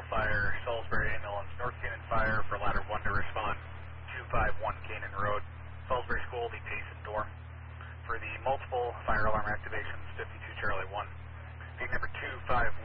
fire, Salisbury ambulance, North Canaan Fire for ladder 1 to respond, 251 Canaan Road, Salisbury School, the Payson Dorm. For the multiple fire alarm activations, 52 Charlie 1. Being number 251